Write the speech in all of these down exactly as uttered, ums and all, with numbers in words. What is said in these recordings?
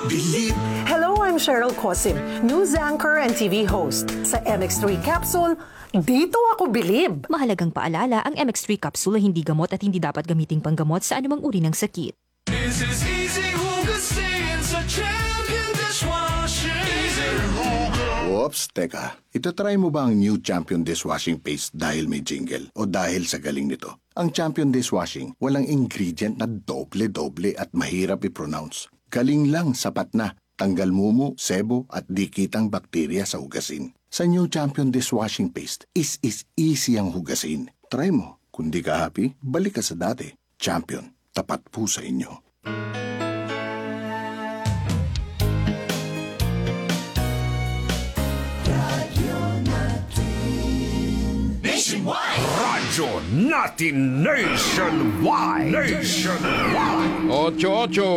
Believe. Hello, I'm Cheryl Cosim, news anchor and T V host. Sa M X three Capsule, dito ako bilib. Mahalagang paalala, ang M X three capsule ay hindi gamot at hindi dapat gamiting panggamot sa anumang uri ng sakit. This is easy hugasin sa Champion Dishwashing. Easy hugas. Oops, teka. Ito-try mo ba ang new Champion Dishwashing Paste dahil may jingle o dahil sa galing nito? Ang Champion Dishwashing, walang ingredient na doble-doble at mahirap i-pronounce. Galing lang, sapat na. Tanggal mumu, sebo at dikitang bakterya sa hugasin. Sa new Champion Dishwashing Paste, is is easy ang hugasin. Try mo. Kung di ka happy, balik ka sa dati. Champion, tapat po sa inyo. Nationwide. Radyo natin nationwide. Nationwide. Ocho-ocho.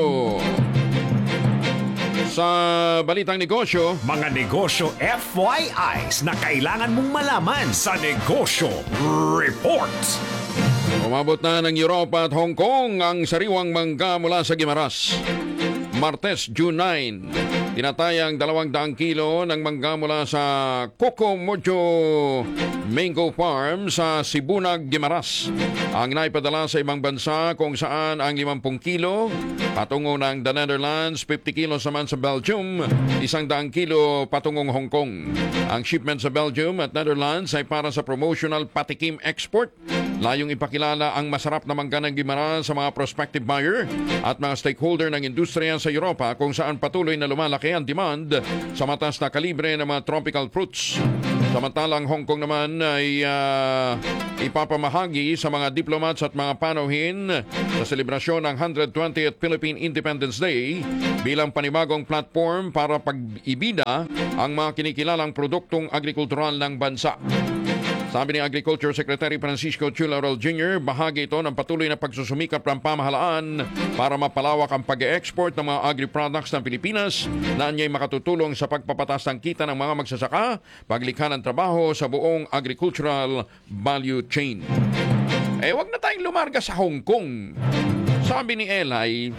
Sa Balitang Negosyo, Mga negosyo F Y Is na kailangan mong malaman sa Negosyo Report. umabot na ng Europa at Hong Kong ang sariwang mangga mula sa Guimaras. Martes, June nine, tinatayang dalawang daang kilo ng mangga mula sa Coco Mojo Mango Farm sa Sibunag, Guimaras. Ang naipadala sa ibang bansa kung saan ang limampu kilo patungo ng the Netherlands, fifty kilos naman sa Belgium, isang daang kilo patungong Hong Kong. Ang shipment sa Belgium at Netherlands ay para sa promotional patikim export. Layong ipakilala ang masarap na mangga ng Guimaras sa mga prospective buyer at mga stakeholder ng industriya sa Europa kung saan patuloy na lumalaki ang demand sa mataas na kalibre ng mga tropical fruits. Samantalang Hong Kong naman ay uh, ipapamahagi sa mga diplomats at mga panuhin sa selebrasyon ng one hundred twentieth Philippine Independence Day bilang panibagong platform para pag-ibida ang mga kinikilalang produktong agrikultural ng bansa. Sabi ni Agriculture Secretary Francisco Chu Laurel Junior, bahagi ito ng patuloy na pagsusumikap ng pamahalaan para mapalawak ang pag-e-export ng mga agri-products ng Pilipinas na anyay makatutulong sa pagpapatas ng kita ng mga magsasaka, paglikha ng trabaho sa buong agricultural value chain. Eh, wag na tayong lumarga sa Hong Kong. Sabi ni Eli,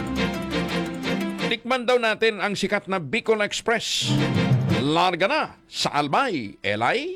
tikman daw natin ang sikat na Bicol Express. Larga na sa Albay, Eli.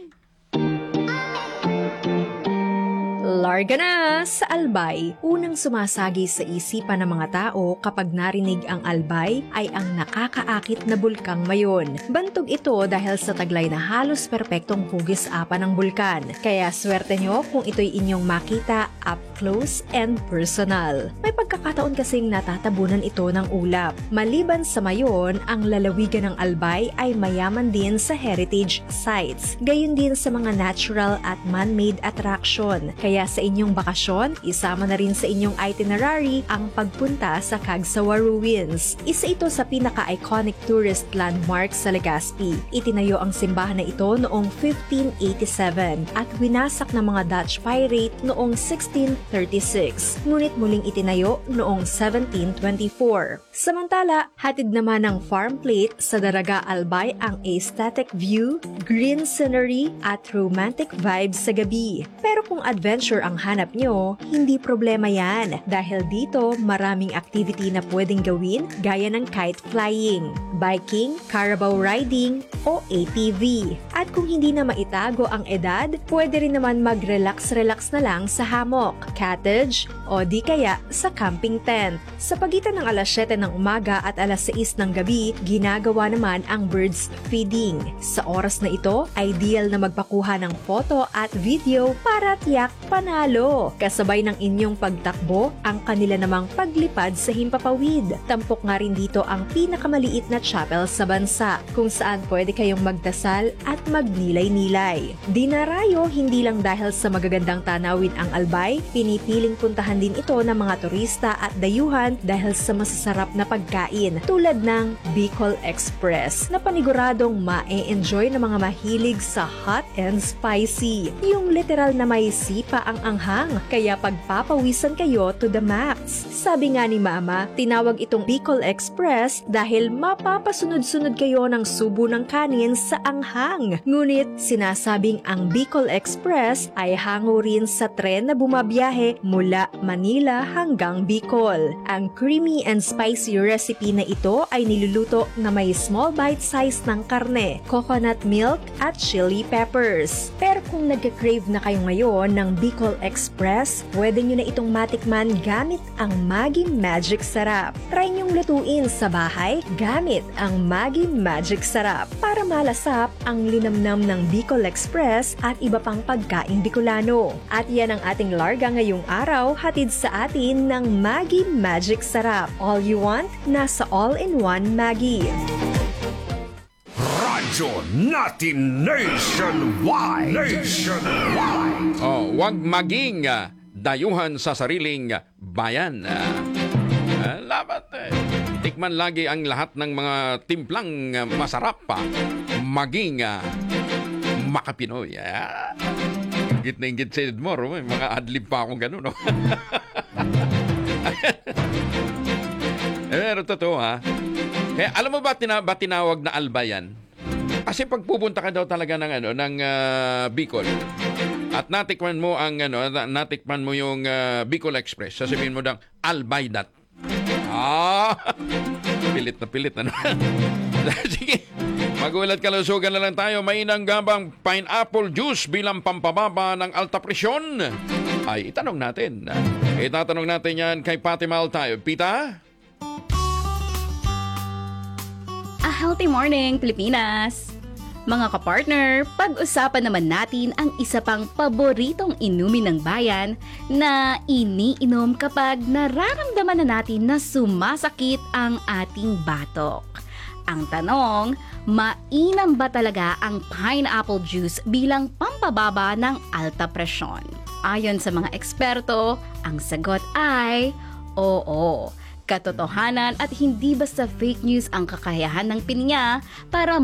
Larga na sa Albay. Unang sumasagi sa isipan ng mga tao kapag narinig ang Albay ay ang nakakaakit na bulkang Mayon. Bantog ito dahil sa taglay na halos perpektong hugis-apa ng bulkan. Kaya swerte nyo kung ito'y inyong makita up close and personal. May pagkakataon kasing natatabunan ito ng ulap. Maliban sa Mayon, ang lalawigan ng Albay ay mayaman din sa heritage sites. Gayon din sa mga natural at man-made attraction. Kaya sa inyong bakasyon, isama na rin sa inyong itinerary ang pagpunta sa Cagsawa Ruins. Isa ito sa pinaka-iconic tourist landmark sa Legazpi. Itinayo ang simbahan na ito noong fifteen eighty-seven at winasak ng mga Dutch pirate noong sixteen thirty-six. Ngunit muling itinayo noong seventeen twenty-four. Samantala, hatid naman ng farm plate sa Daraga Albay ang aesthetic view, green scenery at romantic vibes sa gabi. Pero kung adventure ang hanap nyo, hindi problema yan dahil dito maraming activity na pwedeng gawin gaya ng kite flying, biking, carabao riding o A T V. At kung hindi na maitago ang edad, pwede rin naman mag-relax-relax na lang sa hammock, cottage o di kaya sa camping tent. Sa pagitan ng alas siyete ng umaga at alas sais ng gabi, ginagawa naman ang birds feeding. Sa oras na ito, ideal na magpakuha ng photo at video para tiyak panalo. Kasabay ng inyong pagtakbo, ang kanila namang paglipad sa himpapawid. Tampok nga rin dito ang pinakamaliit na chapel sa bansa, kung saan pwede kayong magdasal at magnilay-nilay. Dinarayo hindi lang dahil sa magagandang tanawin ang Albay, pinipiling puntahan din ito ng mga turista at dayuhan dahil sa masasarap na pagkain tulad ng Bicol Express na paniguradong ma-e-enjoy ng mga mahilig sa hot and spicy. Yung literal na may sipa ang anghang, kaya pagpapawisan kayo to the max. Sabi nga ni Mama, tinawag itong Bicol Express dahil mapapasunod-sunod kayo ng subo ng kanin kanin sa anghang. Ngunit sinasabing ang Bicol Express ay hango rin sa tren na bumabiyahe mula Manila hanggang Bicol. Ang creamy and spicy recipe na ito ay niluluto na may small bite size ng karne, coconut milk at chili peppers. Pero kung nagka-crave na kayo ngayon ng Bicol Express, pwede nyo na itong matikman gamit ang Maggi Magic Sarap. Try nyong lutuin sa bahay gamit ang Maggi Magic Sarap para malasap ang linamnam ng Bicol Express at iba pang pagkaing Bicolano. At yan ang ating larga ngayong araw, hatid sa atin ng Maggi Magic Sarap. All you want, nasa all-in-one Maggi. Radyo natin nationwide. Nationwide. Oh, wag maging ah, dayuhan sa sariling bayan. Ah, ah, labat eh. Tikman lagi ang lahat ng mga timplang ah, masarap pa. Maging ah, makapinoy. Ah. Ingit na ingit si Edmore. May mga adlib pa akong gano'n. No? eh, pero totoo ha. Kaya alam mo ba, tina, ba tinawag na Albay yan? Kasi pag pupunta ka daw talaga ng ano ng uh, Bicol at natikman mo ang ano natikman mo yung uh, Bicol Express, sasabihin mo daw Albay dat. Ah, pilit na pilit ano. Sige. Magulat kalusugan na lang tayo. Mainang gabang pineapple juice bilang pampababa ng alta presyon. Ay itanong natin. Itatanong natin yan kay Fatima Altayo. Pita? A healthy morning, Pilipinas! Mga kapartner, pag-usapan naman natin ang isa pang paboritong inumin ng bayan na iniinom kapag nararamdaman na natin na sumasakit ang ating batok. Ang tanong, mainam ba talaga ang pineapple juice bilang pampababa ng alta presyon? Ayon sa mga eksperto, ang sagot ay oo. Katotohanan at hindi basta fake news ang kakayahan ng pinya para